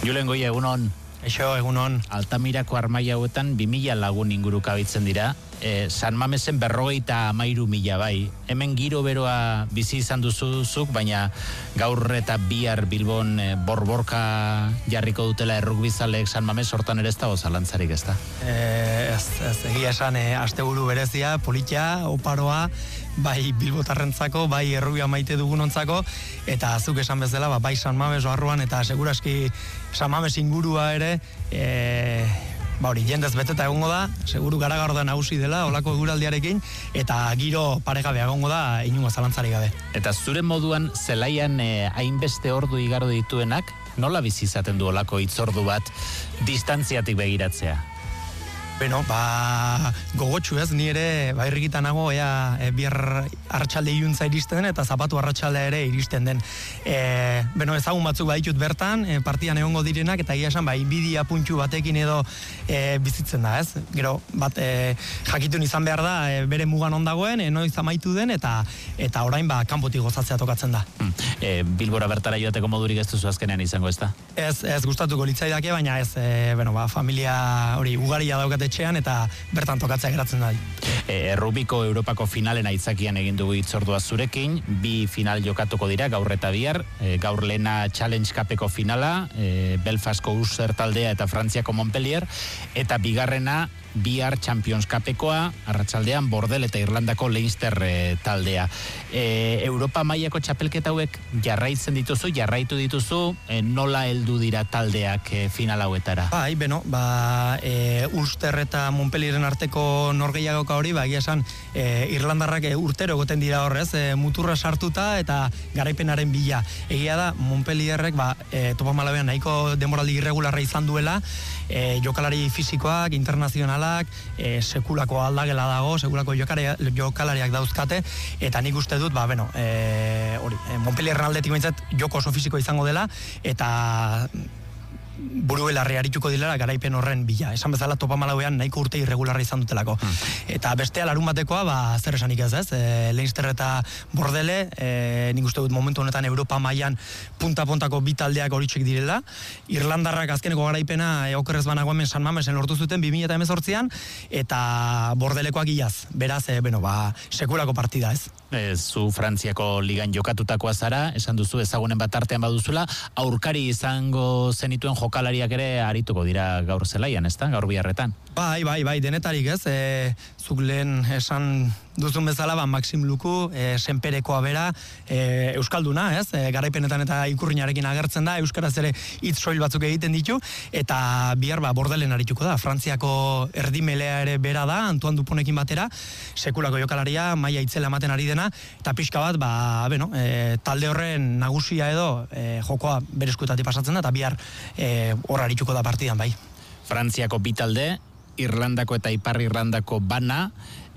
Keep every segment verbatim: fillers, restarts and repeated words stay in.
Julen Goia, egunon. Eixo, egunon. Altamirako armaia hauetan bi mila lagun inguru kabitzen dira. E, San Mamesen berrogeita amairu mila bai. Hemen giro beroa bizi izan duzuzuk, baina gaur eta bihar Bilbon e, borborka jarriko dutela errugbizalek San Mames, hortan ere ez dago zalantzarik, ez da? E, ez, ez, egia esan, e, asteburu berezia, politia, oparoa, bai bilbotarrentzako, bai errubia maite dugunontzako, eta azuk esan bezala, ba, bai San Mames barruan, eta seguraski San Mames ingurua ere, e, ba hori, jendez beteta egongo da, seguru Garagardo nagusi dela, olako eguraldiarekin, eta giro paregabea egongo da, inungo zalantzari gabe. Eta zure moduan, zelaian e, hainbeste ordu igaro dituenak, nola bizi izaten du olako hitzordu bat distantziatik begiratzea? Beno, ba, gogotxu ez, ni ere, ba, irrikitan nago, ea, e, bihar arratsalde iluntza iristen den, eta zapatu arratsaldea ere iristen den. E, beno, ezagun batzuk baditut bertan, e, partidan egongo direnak, eta egia esan, ba, inbidia puntxu batekin edo e, bizitzen da, ez? Gero, bat, e, jakitun izan behar da, e, bere mugan ondagoen, e, noiz amaitu den, eta eta orain, ba, kanpotik gozatzea tokatzen da. Hmm. E, Bilbora bertara joateko modurik ez duzu azkenean izango, ez da? Ez, ez gustatuko litzaidake, baina ez, e, bueno, ba, familia hori ugaria daukat etxean, eta bertan tokatzea geratzen da. E, Errubiko Europako finalen aitzakian egin dugu hitzordua zurekin, bi final jokatuko dira, gaur eta bihar, e, gaur lehena Challenge Cupeko finala, e, Belfasko User taldea eta Frantziako Montpellier, eta bigarrena bihar Champions Cupekoa, arratsaldean Bordel eta Irlandako Leinster e, taldea. E, Europa mailako txapelketa hauek jarraitzen dituzu, jarraitu dituzu, e, nola heldu dira taldeak e, final hauetara? Bai, beno, ba, e, Ulster eta Montpellieren arteko norgehiagoka hori, ba, egia esan, e, Irlandarrak e, urtero goten dira horrez, e, muturra sartuta eta garaipenaren bila. Egia da, Montpellierrek, ba, e, topa malabean nahiko demoraldi irregularra izan duela, e, jokalari fisikoak, internazionalak, e, sekulako aldagela dago, sekulako jokalariak, jokalariak dauzkate, eta nik uste dut, ba, bueno, e, hori, e, Montpellierren aldetik behintzat joko oso fisiko izango dela, eta buruelarri arituko dilera garaipen horren bila. Esan bezala topa malauean nahiko urte irregularra izan dutelako. Hmm. Eta bestea larun batekoa, ba, zer esanik ez ez, e, Leinster eta Bordele, e, nik uste dut momentu honetan Europa mailan punta-puntako bi taldeak horitxek direla. Irlandarrak azkeneko garaipena e, okerrez banago hemen San Mamesen lortu zuten bi mila hemezortzian, eta Bordelekoak iaz. Beraz, e, bueno, ba, sekulako partida ez. E, zu Frantziako ligan jokatutakoa zara, esan duzu ezagunen bat artean baduzula, aurkari izango zenituen jokalariak ere arituko dira gaur zelaian, ez da? Gaur biharretan. Bai, bai, bai, denetarik ez. E, zuk lehen esan duzun bezala, ba, Maxim Luku, e, senperekoa bera, e, euskalduna, ez? E, garaipenetan eta ikurrinarekin agertzen da, euskaraz ere hitz soil batzuk egiten ditu, eta bihar ba, Bordelen arituko da. Frantziako erdimelea ere bera da, Antoine Duponekin batera, sekulako jokalaria, maila itzela ematen ari dena, eta pixka bat, ba, beno, e, talde horren nagusia edo e, jokoa berezkuetatik pasatzen da, eta bihar e, hor arituko da partidan, bai. Frantziako bi talde, Irlandako eta Ipar Irlandako bana,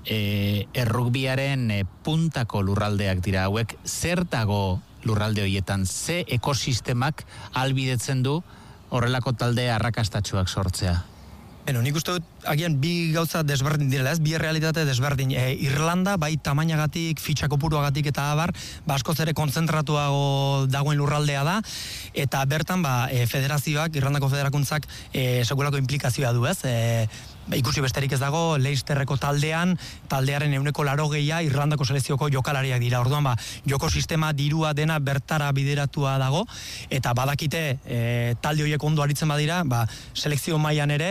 e, errugbiaren e, puntako lurraldeak dira hauek, zer dago lurralde horietan, ze ekosistemak albidetzen du horrelako talde arrakastatsuak sortzea? Beno, nik uste dut, agian bi gauza desberdin direla, ez? Bi realitate desberdin. E, Irlanda, bai tamainagatik, fitxa kopuruagatik eta abar, ba, askoz ere konzentratuago dagoen lurraldea da, eta bertan, ba, e, federazioak, Irlandako federakuntzak, e, sekulako implikazioa du, ez? E, ba, ikusi besterik ez dago, Leinsterreko taldean, taldearen euneko laro gehia, Irlandako selekzioko jokalariak dira. Orduan, ba, joko sistema dirua dena bertara bideratua dago, eta badakite, e, talde horiek ondo aritzen badira, ba, selekzio mailan ere,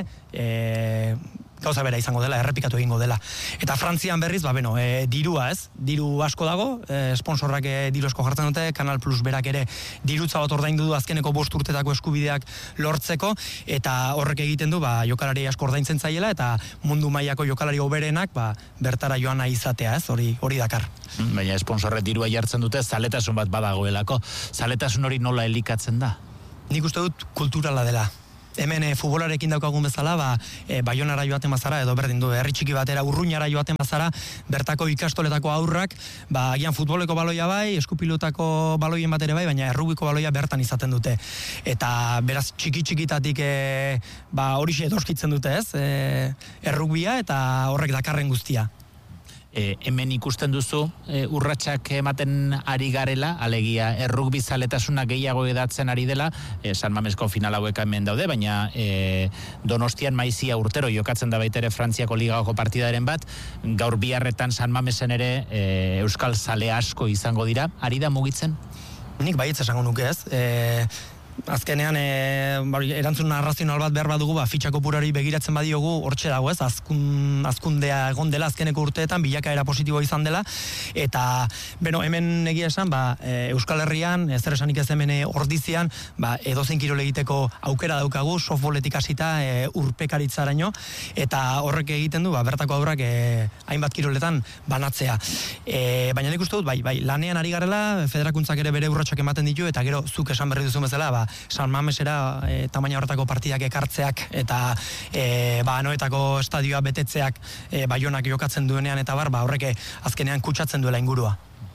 e, gauza bera izango dela, errepikatu egingo dela. Eta Frantzian berriz, ba, beno, e, dirua ez, diru asko dago, e, sponsorrak e, diru asko jartzen dute, Canal Plus berak ere dirutza bat ordaindu du azkeneko bost urtetako eskubideak lortzeko, eta horrek egiten du, ba, jokalari asko ordaintzen zaiela, eta mundu mailako jokalari hoberenak, ba, bertara joan nahi izatea, ez, hori hori dakar. Baina esponsorre dirua jartzen dute, zaletasun bat badagoelako, zaletasun hori nola elikatzen da? Nik uste dut kulturala dela. Hemen e, futbolarekin daukagun bezala, ba, e, Baionara joaten bazara, edo berdin du, herri txiki batera, Urruñara joaten bazara, bertako ikastoletako aurrak, ba, agian futboleko baloia bai, eskupilotako baloien bat ere bai, baina errubiko baloia bertan izaten dute. Eta beraz txiki-txikitatik e, ba, horixe edoskitzen dute ez, e, errugbia eta horrek dakarren guztia. E, hemen ikusten duzu e, urratsak ematen ari garela, alegia errugbi zaletasuna gehiago edatzen ari dela, e, San Mamesko final hauek hemen daude, baina e, Donostian Maizia urtero jokatzen da baita ere Frantziako ligako partidaren bat, gaur biharretan San Mamesen ere e, euskal zale asko izango dira, ari da mugitzen? Nik baietz esango nuke ez, e, azkenean e, erantzun narrazional bat behar badugu, ba, fitxako purari begiratzen badiogu, hortxe dago ez, azkun, azkundea egon dela azkeneko urteetan, bilakaera positiboa izan dela, eta, beno, hemen egia esan, ba, e, Euskal Herrian, ez zer esanik ez hemen ordizian, ba, edozein kirol egiteko aukera daukagu, softballetik hasita e, urpekaritzaraino, eta horrek egiten du, ba, bertako aurrak e, hainbat kiroletan banatzea. E, baina nik uste dut, bai, bai, lanean ari garela, federakuntzak ere bere urratsak ematen ditu, eta gero, zuk esan berri duzu bezala, ba, San Mamesera e, tamaina horretako partidak ekartzeak eta e, ba, Anoetako estadioa betetzeak e, Baionak jokatzen duenean eta bar, ba, horrek azkenean kutsatzen duela ingurua.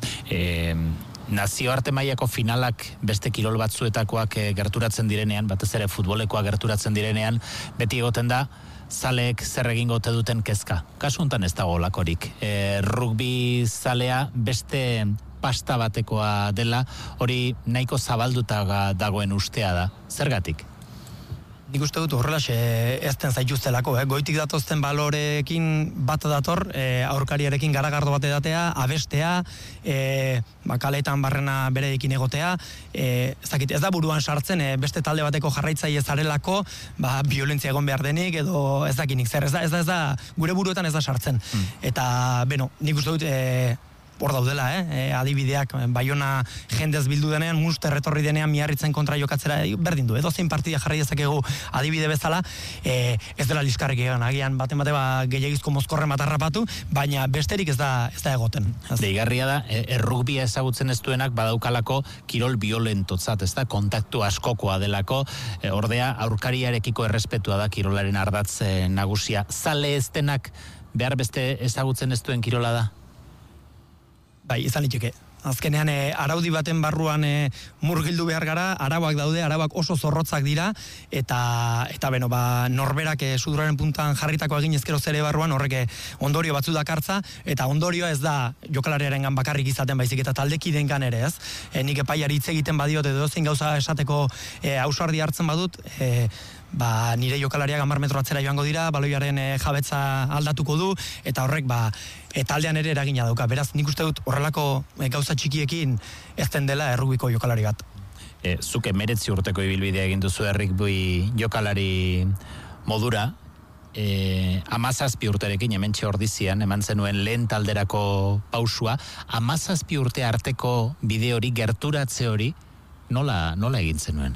E, nazioarte mailako finalak beste kirol batzuetakoak e, gerturatzen direnean, batez ere futbolekoa gerturatzen direnean, beti egoten da zaleek zer egingo ote duten kezka. Kasu honetan ez dago lakorik. E, rugby zalea beste pasta batekoa dela, hori nahiko zabalduta dagoen ustea da. Zergatik? Nik uste dut horrelaxe ez den zaituztelako, eh? Goitik datozten balorekin bat dator, eh, aurkariarekin garagardo bat edatea, abestea, eh, bakaletan barrena bereekin egotea, eh, ez dakit, ez da buruan sartzen, eh, beste talde bateko jarraitzaile zarelako, ba, violentzia egon behar denik, edo ez dakinik zer, ez da, ez da, ez da, gure buruetan ez da sartzen. Mm. Eta, beno, nik uste dut, eh, hor daudela, eh? E, adibideak, Baiona jendez bildu denean, Munster etorri denean Miarritzen kontra jokatzera, berdin du, edozein partida jarri dezakegu adibide bezala, e, ez dela liskarrik egan, agian baten bate ba, gehiagizko mozkorre matarrapatu, baina besterik ez da, ez da egoten. Deigarria da, errugbia ezagutzen ez duenak badaukalako kirol violentotzat, ez da, kontaktu askokoa delako, e, ordea aurkariarekiko errespetua da kirolaren ardatz e, nagusia. Zale ez denak behar beste ezagutzen ez duen kirola da? Bai, izan liteke. Azkenean e, araudi baten barruan e, murgildu behar gara, arauak daude, arauak oso zorrotzak dira, eta, eta beno, ba, norberak e, suduraren puntan jarritako egin ezkero zere barruan, horrek ondorio batzu dakartza, eta ondorioa ez da jokalariarengan bakarrik izaten baizik, eta taldekidengan ere, ez? E, nik epaiari hitz egiten badiot, edo zein gauza esateko e, ausardi hartzen badut, e, ba, nire jokalariak hamar metro atzera joango dira, baloiaren e, jabetza aldatuko du, eta horrek, ba, e, taldean ere eragina dauka. Beraz, nik uste dut horrelako e, gauza txikiekin ez den dela errugbiko jokalari bat. E, zuke meretzi urteko ibilbidea egin duzu errugboi jokalari modura, e, amazazpi urterekin hementxe ordizian, eman zenuen lehen talderako pausua, amazazpi urte arteko bide hori, gerturatze hori, nola, nola egin zenuen?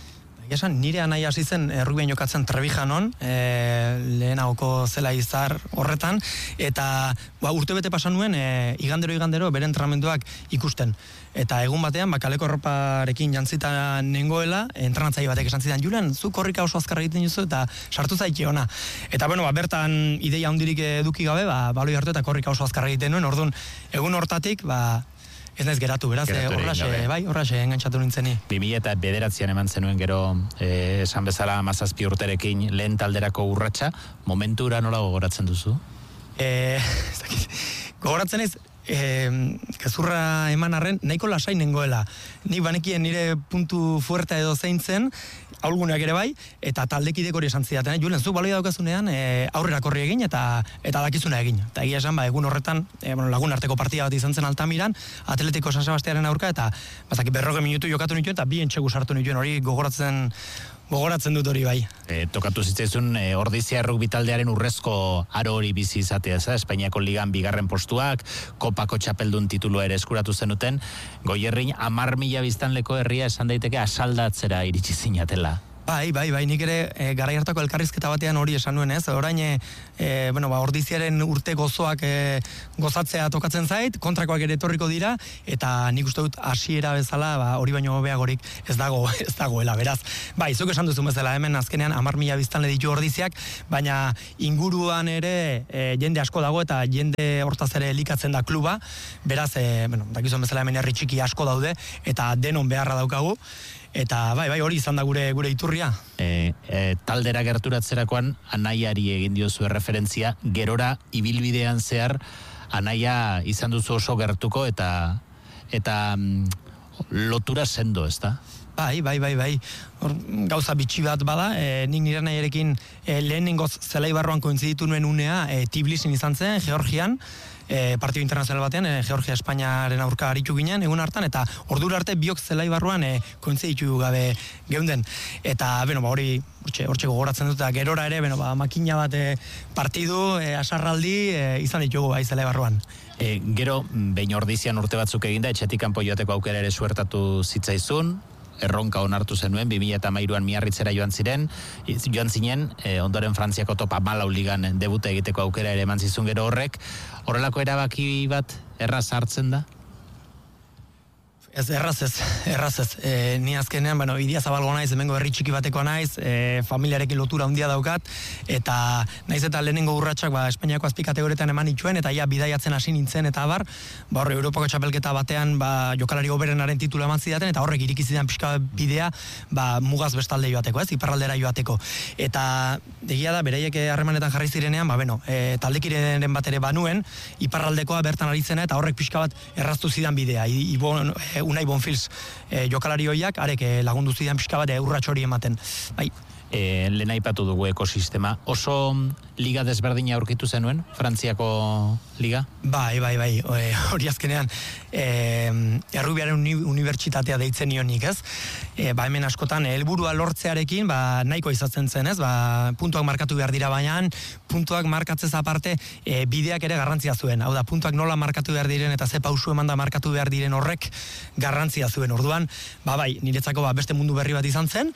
Esan, nire anai hasi zen errugbian jokatzen Trebijanon, e, lehenagoko zela izar horretan, eta ba, urte bete pasan nuen, e, igandero igandero bere entrenamenduak ikusten. Eta egun batean, ba, kaleko erroparekin jantzita nengoela, entrenatzaile batek esan zidan, Julen, zu korrika oso azkar egiten duzu, eta sartu zaite ona. Eta bueno, ba, bertan ideia handirik eduki gabe, ba, baloi hartu eta korrika oso azkar egiten nuen, orduan, egun hortatik, ba, ez naiz geratu, beraz, horraxe, bai, horraxe, engantzatu nintzeni. bi mila eta bederatzian eman zenuen gero, eh, esan bezala amazazpi urterekin lehen talderako urratsa, momentura nola gogoratzen duzu? Eh, gogoratzen ez, eh, gezurra eman arren, nahiko lasai nengoela. Nik banekien nire puntu fuertea edo zein zen, aulguneak ere bai, eta taldekidek hori esan zidaten, eh? Julen, zu baloia daukazunean e, aurrera korri egin eta eta dakizuna egin. Eta egia esan, ba, egun horretan, e, bueno, lagun arteko partida bat izan zen Altamiran, Atletiko San Sebastiaren aurka, eta bazaki berroge minutu jokatu nituen, eta bi entxegu sartu nituen, hori gogoratzen gogoratzen dut hori bai. E, tokatu zitzaizun e, Ordizia errugbi taldearen urrezko aro hori bizi izatea, za? Espainiako ligan bigarren postuak, kopako txapeldun titulua ere eskuratu zenuten, Goierrin hamar mila biztanleko herria esan daiteke asaldatzera iritsi zinatela. Bai, bai, bai, nik ere e, garai hartako elkarrizketa batean hori esan nuen, ez? Orain, e, bueno, ba, Ordiziaren urte gozoak e, gozatzea tokatzen zait, kontrakoak ere etorriko dira, eta nik uste dut hasiera bezala, ba, hori baino hobeagorik ez dago, ez dagoela, beraz. Bai, zuk esan duzu bezala, hemen azkenean hamar mila biztanle ditu Ordiziak, baina inguruan ere e, jende asko dago, eta jende hortaz ere elikatzen da kluba, beraz, e, bueno, dakizuen bezala hemen herri txiki asko daude, eta denon beharra daukagu, eta bai, bai, hori izan da gure gure iturria. E, e, taldera gerturatzerakoan anaiari egin diozu referentzia, gerora ibilbidean zehar anaia izan duzu oso gertuko eta eta mm, lotura sendo, ez da? Bai, bai, bai, bai. Hor, gauza bitxi bat bada, e, nik nire nahiarekin e, lehenengoz zelai barruan kointziditu nuen unea e, Tbilisin izan zen, Georgian, e, partido internazional batean, e, Georgia Espainiaren aurka aritu ginen, egun hartan, eta ordura arte biok zelai barruan e, kointziditu gabe geunden. Eta, beno, ba, hori, hortxe gogoratzen dut, eta gerora ere, beno, ba, makina bat e, partidu, e, asarraldi, e, izan ditugu bai zelai barruan. E, gero, behin ordizian urte batzuk eginda, etxetik kanpo joateko aukera ere suertatu zitzaizun, erronka onartu zenuen, bi mila hamairuan Miarritzera joan ziren, joan zinen, e, ondoren Frantziako top hamalau ligan debuta egiteko aukera ere eman zizun gero horrek, horrelako erabaki bat erraz hartzen da? Ez, erraz ez, erraz ez. E, ni azkenean, bueno, Idia Zabalgo naiz, hemengo herri txiki bateko naiz, e, familiarekin lotura handia daukat, eta naiz eta lehenengo urratsak ba, Espainiako azpikategoretan eman itxuen, eta ja bidaiatzen hasi nintzen, eta bar, ba, horre, Europako txapelketa batean, ba, jokalari hoberenaren titula eman zidaten, eta horrek irikizidan pixka bidea, ba, mugaz bestalde joateko, ez, iparraldera joateko. Eta, egia da, beraiek harremanetan jarri zirenean, ba, beno, e, taldekirenen bat ere banuen, iparraldekoa bertan ari zena, eta horrek pixka bat erraztu zidan bidea. I, ibon, e, Unai Bonfils e, jokalari hoiak arek e, lagundu zidan pixka bat urrats hori ematen. Bai. E, lehen aipatu dugu ekosistema. Oso liga desberdina aurkitu zenuen, Frantziako liga? Bai, bai, bai. E, hori azkenean e, Errubiaren uni, unibertsitatea deitzen nionik, ez? E, ba, hemen askotan helburua lortzearekin, ba, nahiko izatzen zen, ez? Ba, puntuak markatu behar dira baina, puntuak markatzez aparte e, bideak ere garrantzia zuen. Hau da, puntuak nola markatu behar diren eta ze pausu emanda markatu behar diren horrek garrantzia zuen. Orduan, ba, bai, niretzako ba, beste mundu berri bat izan zen,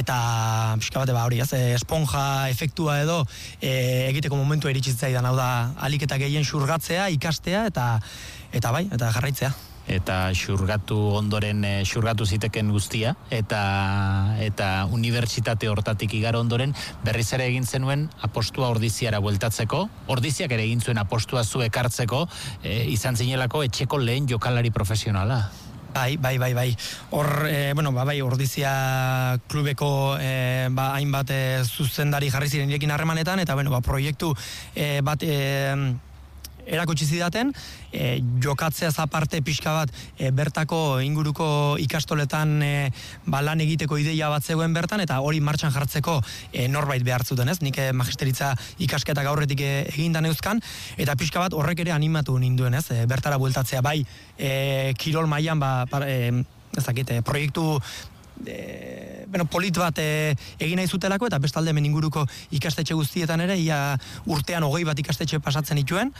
eta pixka bate ba, hori, ez? E, esponja efektua edo e, egiteko momentu iritsitzaidan, hau da, alik eta gehien xurgatzea, ikastea, eta eta bai, eta jarraitzea. Eta xurgatu ondoren e, xurgatu ziteken guztia, eta eta unibertsitate hortatik igaro ondoren berriz ere egin zenuen apostua Ordiziara bueltatzeko, Ordiziak ere egin zuen apostua zu ekartzeko, e, izan zinelako etxeko lehen jokalari profesionala. Bai, bai, bai, bai. Hor, e, bueno, ba, bai, Ordizia klubeko e, ba, hainbat e, zuzendari jarri ziren irekin harremanetan, eta, bueno, ba, proiektu e, bat e, erakutsi zidaten, e, jokatzeaz aparte pixka bat e, bertako inguruko ikastoletan e, ba, lan egiteko ideia bat zegoen bertan, eta hori martxan jartzeko e, norbait behar zuten, ez? Nik e, magisteritza ikasketak aurretik e, egindan euzkan, eta pixka bat horrek ere animatu ninduen, ez? E, bertara bueltatzea, bai, e, kirol mailan, ba, par, e, ez dakit, e, proiektu E, bueno, polit bat e, egin nahi zutelako, eta bestalde hemen inguruko ikastetxe guztietan ere, ia urtean hogei bat ikastetxe pasatzen dituen,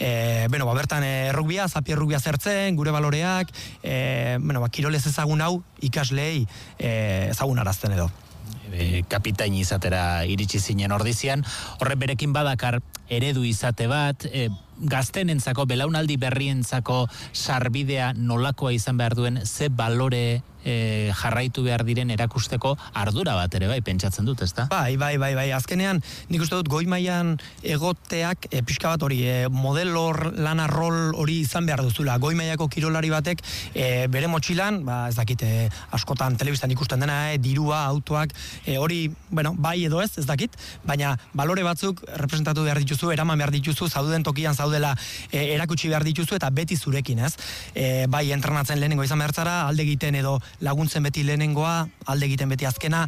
e, bueno, ba, bertan e, errugbia, zapi errugbia zertzen, gure baloreak, e, bueno, ba, kirolez ezagun hau ikaslei e, ezagun arazten edo. E, kapitain izatera iritsi zinen Ordizian, horre berekin badakar eredu izate bat, e, gaztenentzako, belaunaldi berrientzako sarbidea nolakoa izan behar duen, ze balore e, jarraitu behar diren erakusteko ardura bat ere bai, pentsatzen dut, ezta? Bai, bai, bai, bai, azkenean nik uste dut goi mailan egoteak e, pixka bat hori, e, modelo lana rol hori izan behar duzula, goi mailako kirolari batek e, bere motxilan, ba, ez dakit, e, askotan telebistan ikusten dena, e, dirua, autoak, e, hori, bueno, bai edo ez, ez dakit, baina balore batzuk representatu behar dituzu, eraman behar dituzu, zauden tokian zaudela e, erakutsi behar dituzu, eta beti zurekin, ez? E, bai, entrenatzen lehenengo izan behar zara, alde egiten edo laguntzen beti lehenengoa, alde egiten beti azkena,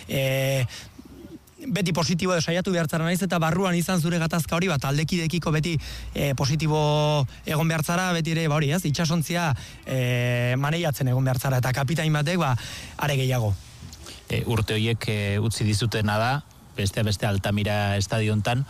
e, beti positibo saiatu behartzara naiz, eta barruan izan zure gatazka hori, bat aldekidekiko beti e, positibo egon behartzara, beti ere, ba hori, ez? Itxasontzia e, maneiatzen egon behartzara, eta kapitain batek, ba, are gehiago. E, urte horiek e, utzi dizutena da, beste beste Altamira estadiontan,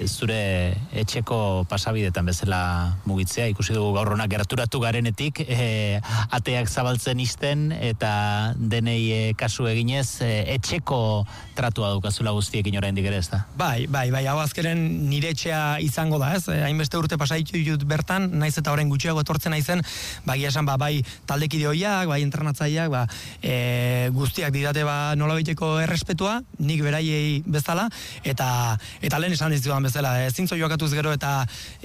zure etxeko pasabidetan bezala mugitzea, ikusi dugu gaur hona gerturatu garenetik, e, ateak zabaltzen isten, eta denei e, kasu eginez, e, etxeko tratua daukazula guztiekin oraindik ere, ez da? Bai, bai, bai, hau azkeren nire etxea izango da, ez? Hainbeste urte pasaitu dut bertan, naiz eta orain gutxiago etortzen naizen, bai esan, ba, bai taldekide hoiak, bai entrenatzaileak, ba, e, guztiak didate ba nolabaiteko errespetua, nik beraiei bezala, eta eta lehen esan dizudan bezala, e, zintzo jokatuz gero eta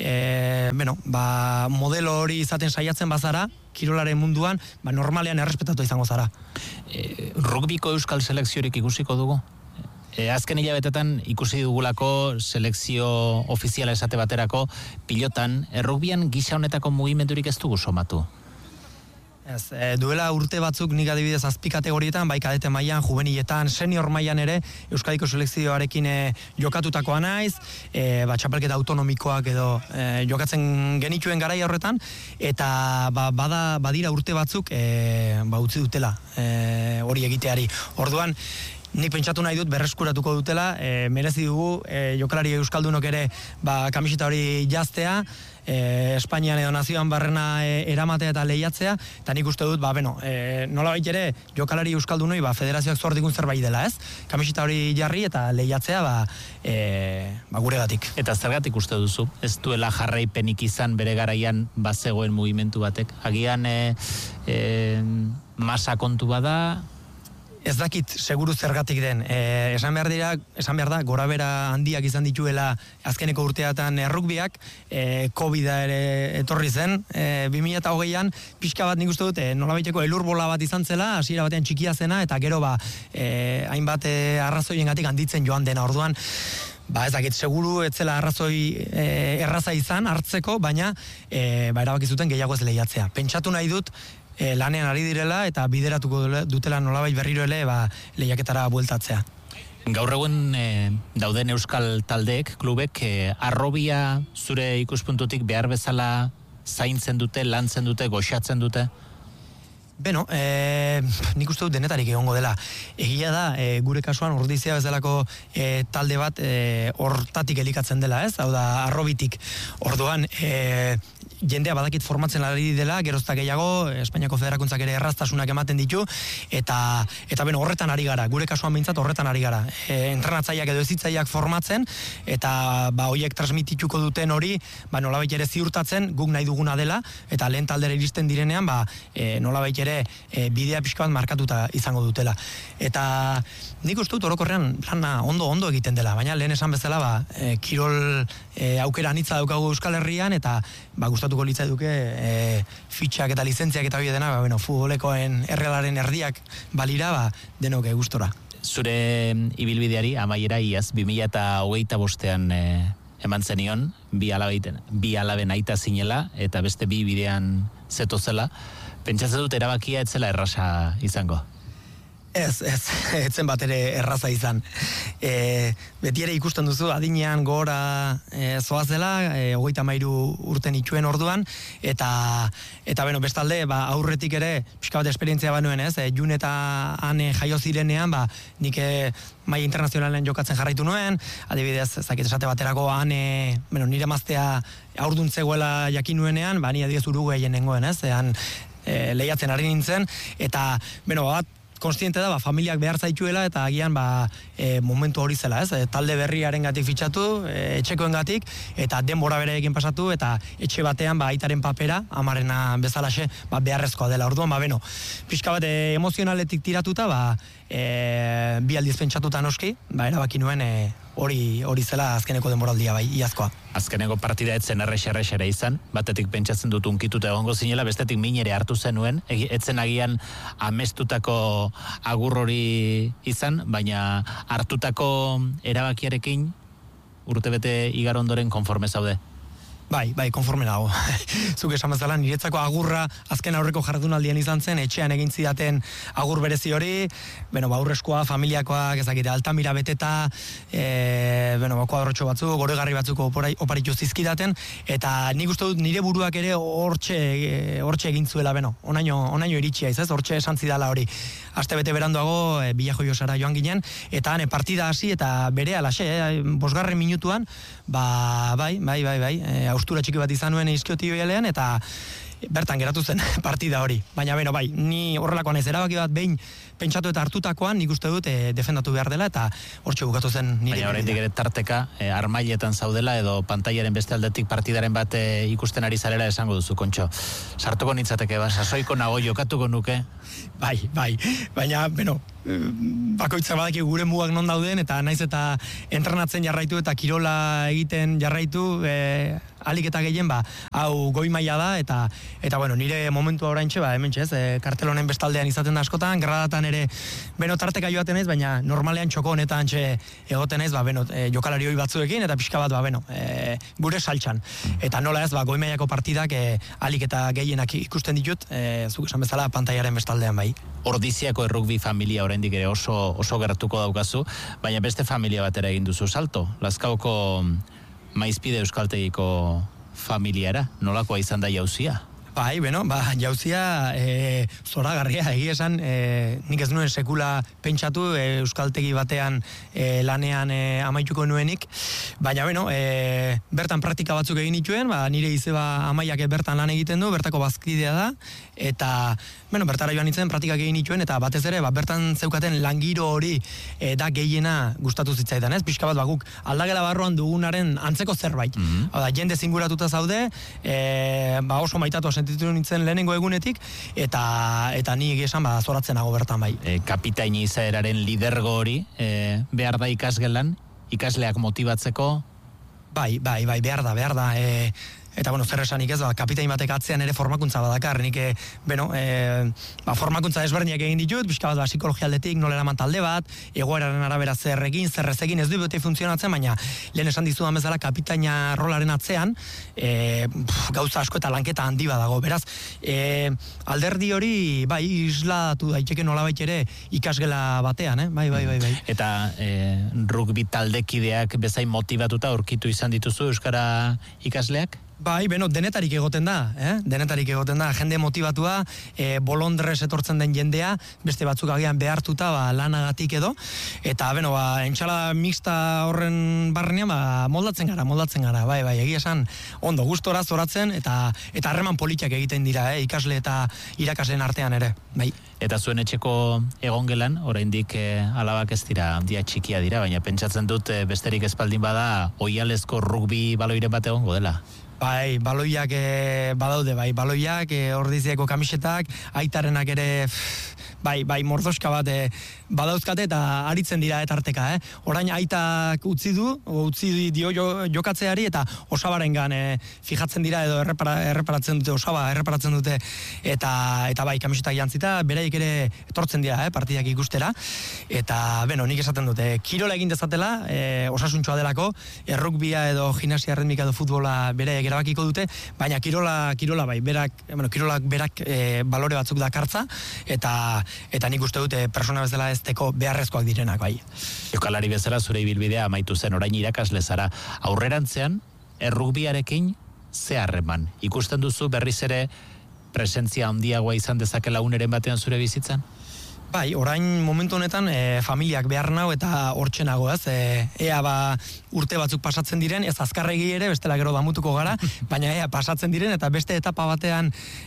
e, bueno, ba, modelo hori izaten saiatzen bazara, kirolaren munduan, ba, normalean errespetatu izango zara. E, rugbiko euskal selekziorik ikusiko dugu? E, azken hilabetetan ikusi dugulako selekzio ofiziala esate baterako pilotan, errugbian gisa honetako mugimendurik ez dugu somatu. Ez, e, duela urte batzuk nik adibidez azpi kategorietan, bai kadete mailan, juveniletan, senior mailan ere Euskadiko selekzioarekin e, jokatutakoa naiz, e, ba, txapelketa autonomikoak edo e, jokatzen genituen garaia horretan, eta ba, bada, badira urte batzuk e, ba, utzi dutela e, hori egiteari. Orduan, nik pentsatu nahi dut berreskuratuko dutela, e, merezi dugu e, jokalari euskaldunok ere ba, kamiseta hori jaztea, e, Espainian edo nazioan barrena e, eramatea eta lehiatzea, eta nik uste dut, ba, beno, e, nolabait ere jokalari euskaldunoi ba, federazioak zuardikun zerbait dela, ez? Kamiseta hori jarri eta lehiatzea ba, e, ba, guregatik. Eta zergatik uste duzu? Ez duela jarraipenik izan bere garaian bazegoen mugimendu batek? Agian e, e, masa kontu bada? Ez dakit seguru zergatik den. E, esan behar dira, esan behar da, gorabera handiak izan dituela azkeneko urteatan errukbiak, e, Covida ere etorri zen, e, bi mila hogeian, pixka bat nik uste dut, e, nolabaiteko elurbola bat izan zela, hasiera batean txikia zena, eta gero ba, e, hainbat e, arrazoiengatik handitzen joan dena. Orduan, ba ez dakit, seguru ez zela arrazoi e, erraza izan hartzeko, baina e, ba, erabaki zuten gehiago ez lehiatzea. Pentsatu nahi dut, E, lanean ari direla eta bideratuko dutela nolabait berriro ele ba, lehiaketara bueltatzea. Gaur egun e, dauden euskal taldeek, klubek, e, arrobia zure ikuspuntutik behar bezala zaintzen dute, lantzen dute, goxatzen dute? Beno, e, nik uste dut denetarik egongo dela. Egia da, e, gure kasuan Ordizia bezalako e, talde bat e, hortatik elikatzen dela, ez? Hau da, arrobitik. Orduan, e, jendea badakit formatzen ari dela, gerozta gehiago, Espainiako Federakuntzak ere erraztasunak ematen ditu, eta, eta beno, horretan ari gara, gure kasuan behintzat horretan ari gara. E, entrenatzaileak edo ezitzaileak formatzen, eta ba, hoiek transmitituko duten hori, ba, nolabait ere ziurtatzen, guk nahi duguna dela, eta lehen taldera iristen direnean, ba, e, nolabait ere e, bidea pixka bat markatuta izango dutela. Eta nik uste dut orokorrean lana ondo ondo egiten dela, baina lehen esan bezala, ba, e, kirol e, aukera anitza daukagu Euskal Herrian, eta ba, gustatuko litzai duke e, fitxak eta lizentziak eta hori dena, ba, bueno, futbolekoen errealaren erdiak balira, ba, denok gustora. Zure ibilbideari amaiera iaz, bi mila hogeita bostean e, eman zenion, bi alabeiten, bi alaben aita zinela, eta beste bi bidean zetozela. Pentsatzen dut erabakia etzela erraza izango? Ez, ez, etzen bat ere erraza izan. E, beti ere ikusten duzu, adinean gora e, zoazela, e, hogeita mairu urten itxuen orduan, eta, eta beno, bestalde, ba, aurretik ere, pixka bat esperientzia banuen, ez, e, Jun eta Ane jaio zirenean, ba, nik e, maila internazionalen jokatzen jarraitu nuen, adibidez, zakit esate baterako Ane, bueno, nire maztea aurdun zegoela jakin nuenean, ba, ni adibidez Uruguayen nengoen, ez, ean, e, lehiatzen ari nintzen, eta, beno, bat, konstiente da, ba, familiak behar zaituela eta agian ba, e, momentu hori zela, ez? E, talde berriaren gatik fitxatu, e, etxekoen gatik, eta denbora bereekin pasatu, eta etxe batean ba, aitaren papera, amarena bezalaxe, ba, beharrezkoa dela. Orduan, ba, beno, pixka bat e, emozionaletik tiratuta, ba, e, bi aldiz pentsatuta noski, ba, erabaki nuen e, hori hori zela azkeneko denboraldia bai, iazkoa. Azkeneko partida etzen errex-errex ere izan, batetik pentsatzen dut unkituta egongo zinela, bestetik min ere hartu zenuen, etzen agian amestutako agur hori izan, baina hartutako erabakiarekin urtebete igar ondoren konforme zaude. Bai, bai, konforme nago. Zuk esan bezala, niretzako agurra azken aurreko jardunaldian izan zen, etxean egin zidaten agur berezi hori, bueno, ba, aurrezkoa, familiakoak, ezakite, Altamira beteta, e, bueno, ba, kuadrotxo batzuk, goregarri batzuk oparitu zizkidaten, eta nik uste dut nire buruak ere hortxe, hortxe egin zuela, beno, onaino, onaino iritsia izaz, hortxe esan zidala hori. Aste bete beranduago, e, Bila Joiosara joan ginen, eta hane partida hasi, eta bere alaxe, e, bosgarren minutuan, ba, bai, bai, bai, bai, e, austura txiki bat izan nuen izkiotibialean, eta bertan geratu zen partida hori. Baina, beno, bai, ni horrelakoan ez erabaki bat behin pentsatu eta hartutakoan, nik uste dut e, defendatu behar dela, eta hortxe bukatu zen nire. Baina oraindik ere tarteka, e, armailetan zaudela, edo pantailaren beste aldetik partidaren bat e, ikusten ari zarela esango duzu, Kontxo. Sartuko nintzateke, ba, sasoiko nago jokatuko nuke. Bai, bai, baina, beno, bakoitzak badaki gure mugak non dauden, eta naiz eta entrenatzen jarraitu eta kirola egiten jarraitu, e, alik eta gehien, ba, hau goi maila da, eta, eta bueno, nire momentua oraintxe, ba, hemen txez, e, kartel honen bestaldean izaten da askotan, gradatan ere, beno, tarteka joaten ez, baina normalean txoko honetan txe egoten ez, ba, beno, e, jokalari hoi batzuekin, eta pixka bat, ba, beno, e, gure saltxan. Eta nola ez, ba, goi mailako partidak, e, alik eta gehienak ikusten ditut, e, zuk esan bezala, pantaiaren bestaldean bai. Ordiziako errugbi familia oraindik ere oso, oso gertuko daukazu, baina beste familia batera egin duzu salto. Lazkaoko Maizpide Euskaltegiko familiara, nolakoa izan da jauzia? Bai, beno, ba, jauzia e, zoragarria, egia esan, e, nik ez nuen sekula pentsatu e, euskaltegi batean e, lanean e, amaituko nuenik, baina, beno, e, bertan praktika batzuk egin dituen, ba, nire izeba amaiak bertan lan egiten du, bertako bazkidea da, eta, beno, bertara joan nintzen praktikak egin dituen, eta batez ere, ba, bertan zeukaten langiro hori e, da gehiena gustatu zitzaidan, ez? Pixka bat, ba, guk aldagela barruan dugunaren antzeko zerbait. Mm-hmm. Hau da, jende zinguratuta zaude, e, ba, oso maitatu sentitu nintzen lehenengo egunetik, eta eta ni esan ba zoratzen nago bertan bai. E, kapitaini izaeraren lidergo hori e, behar da ikasgelan, ikasleak motibatzeko? Bai, bai, bai, behar da, behar da. E, eta, bueno, zer esanik ez, ba, kapitain batek atzean ere formakuntza badakar, nik, e, bueno, e, ba, formakuntza desberdinak egin ditut, pixka bat, ba, psikologia aldetik, nola eraman talde bat, egoeraren arabera zer egin, zer ez egin, ez du bete funtzionatzen, baina lehen esan dizudan bezala kapitaina rolaren atzean, e, pf, gauza asko eta lanketa handi badago, beraz, e, alderdi hori, bai, isladatu daiteke nolabait ere ikasgela batean, eh? bai, bai, bai, bai. Eta e, rugby taldekideak bezain motivatuta aurkitu izan dituzu euskara ikasleak? Bai, beno, denetarik egoten da, eh? denetarik egoten da, jende motivatua, e, bolondrez etortzen den jendea, beste batzuk agian behartuta, ba, lanagatik edo, eta, beno, ba, entxala mixta horren barrenean, ba, moldatzen gara, moldatzen gara, bai, bai, egia esan, ondo, gustora zoratzen, eta eta harreman politiak egiten dira, eh? ikasle eta irakasleen artean ere, bai. Eta zuen etxeko egongelan, oraindik e, alabak ez dira, handia txikia dira, baina pentsatzen dut e, besterik espaldin bada, oialezko rugby baloiren bat egongo dela. Bai, baloiak e, badaude, bai, baloiak, e, ordiziako kamisetak, aitarenak ere, pff, bai, bai, mordoska bat e, badauzkate eta aritzen dira etarteka, eh? Orain aitak utzi du, utzi dio jo, jokatzeari eta osabarengan e, fijatzen dira edo errepara, erreparatzen dute, osaba erreparatzen dute eta eta bai, kamisetak jantzita, beraiek ere etortzen dira, eh, partidak ikustera, eta, beno, nik esaten dute, kirola egin dezatela, e, osasuntxoa delako, errukbia edo gimnasia ritmika edo futbola beraiek erabakiko dute, baina kirola, kirola bai, berak, bueno, kirolak berak e, balore batzuk dakartza, eta eta nik uste dute persona bezala ezteko beharrezkoak direnak bai. Jokalari bezala zure ibilbidea amaitu zen, orain irakasle zara. Aurrerantzean, errugbiarekin ze harreman? Ikusten duzu berriz ere presentzia handiagoa izan dezakela uneren batean zure bizitzan? Bai, orain momentu honetan e, familiak behar nau eta hortxe nago, ez? E, ea ba urte batzuk pasatzen diren, ez azkarregi ere, bestela gero damutuko gara, baina ea pasatzen diren eta beste etapa batean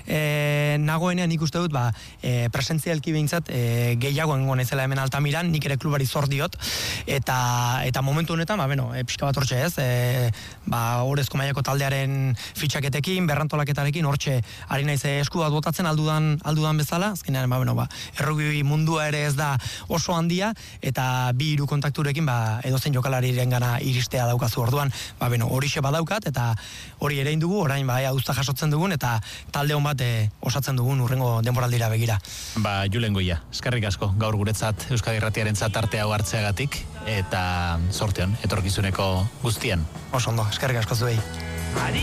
e, nagoenean nik uste dut, ba, e, presentzialki behintzat e, gehiago engo nezela hemen Altamiran, nik ere klubari zor diot, eta, eta momentu honetan, ba, beno, e, pixka bat hortxe ez, e, ba, Orezko mailako taldearen fitxaketekin, berrantolaketarekin, hortxe ari naiz esku bat botatzen aldudan, aldudan bezala, azkenean, ba, beno, ba, errugbi mundua ere ez da oso handia, eta bi hiru kontakturekin ba, edozein jokalariren gana iristea daukazu orduan, ba, beno, horixe badaukat, eta hori ere indugu, orain ba, ea uzta jasotzen dugun, eta talde hon bat e, osatzen dugun urrengo denboraldira begira. Ba, Julen Goia, eskerrik asko, gaur guretzat Euskadi Irratiarentzat arte hau hartzeagatik, eta sorteon, etorkizuneko guztian. Oso ondo, eskerrik asko zuei.